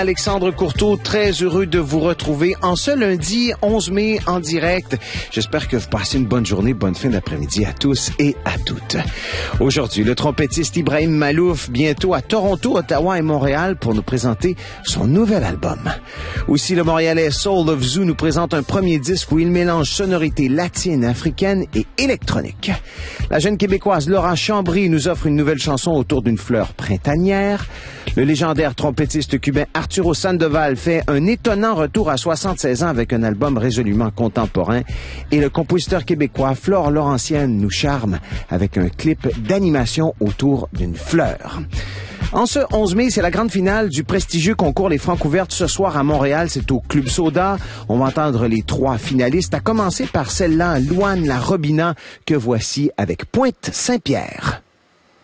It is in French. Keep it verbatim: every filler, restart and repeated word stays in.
Alexandre Courteau, très heureux de vous retrouver en ce lundi onze mai en direct. J'espère que vous passez une bonne journée, bonne fin d'après-midi à tous et à toutes. Aujourd'hui, le trompettiste Ibrahim Malouf, bientôt à Toronto, Ottawa et Montréal pour nous présenter son nouvel album. Aussi, le Montréalais Soul of Zoo nous présente un premier disque où il mélange sonorités latines, africaines et électroniques. La jeune Québécoise Laura Chambry nous offre une nouvelle chanson autour d'une fleur printanière. Le légendaire trompettiste cubain Arturo Sandoval fait un étonnant retour à soixante-seize ans avec un album résolument contemporain. Et le compositeur québécois Flore Laurentienne nous charme avec un clip d'animation autour d'une fleur. En ce onze mai, c'est la grande finale du prestigieux concours Les Francs ouvertes ce soir à Montréal. C'est au Club Soda. On va entendre les trois finalistes, à commencer par celle-là, Louane La Robina, que voici avec Pointe Saint-Pierre.